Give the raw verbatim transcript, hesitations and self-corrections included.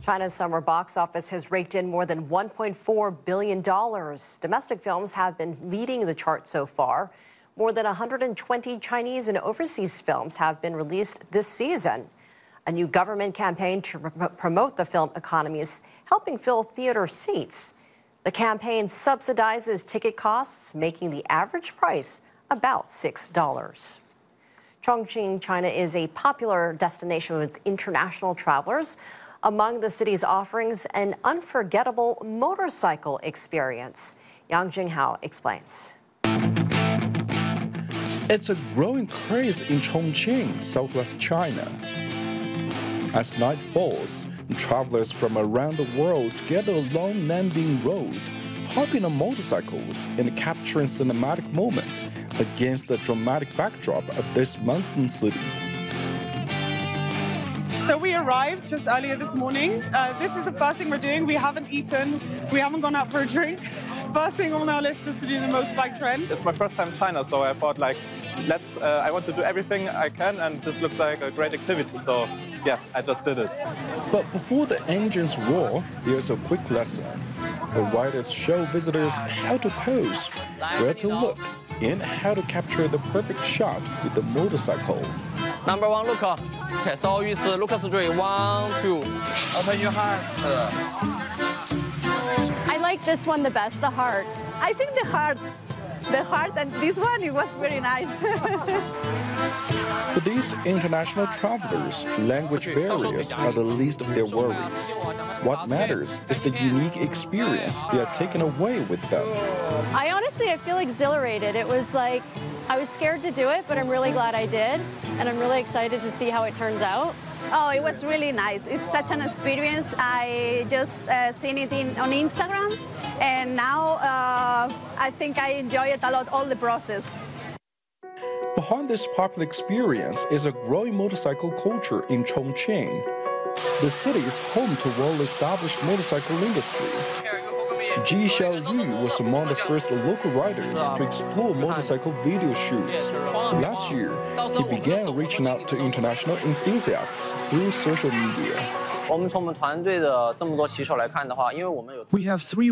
China's summer box office has raked in more than one point four billion dollars. Domestic films have been leading the chart so far. More than one hundred twenty Chinese and overseas films have been released this season. A new government campaign to pr- promote the film economy is helping fill theater seats. The campaign subsidizes ticket costs, making the average price about six dollars. Chongqing, China is a popular destination with international travelers. Among the city's offerings, an unforgettable motorcycle experience. Yang Jinghao explains. It's a growing craze in Chongqing, southwest China. As night falls, travelers from around the world gather along Nanbing Road, hopping on motorcycles and capturing cinematic moments against the dramatic backdrop of this mountain city. So we arrived just earlier this morning. Uh, this is the first thing we're doing. We haven't eaten, we haven't gone out for a drink. First thing on our list was to do the motorbike trend. It's my first time in China, so I thought like, let's, uh, I want to do everything I can, and this looks like a great activity. So yeah, I just did it. But before the engines roar, there's a quick lesson. The riders show visitors how to pose, where to look, and how to capture the perfect shot with the motorcycle. Number one, look. Okay, so it's look straight. One, two. Open your hands. I like this one the best, the heart. I think the heart, the heart and this one, it was very nice. For these international travelers, language barriers are the least of their worries. What matters is the unique experience they are taking away with them. I honestly, I feel exhilarated. It was like, I was scared to do it, but I'm really glad I did. And I'm really excited to see how it turns out. Oh, it was really nice. It's such an experience. I just uh, seen it in, on Instagram, and now uh, I think I enjoy it a lot, all the process. Behind this popular experience is a growing motorcycle culture in Chongqing. The city is home to well-established motorcycle industry. Ji Xiaoyu was among the first local riders to explore motorcycle video shoots. Last year, he began reaching out to international enthusiasts through social media. We have three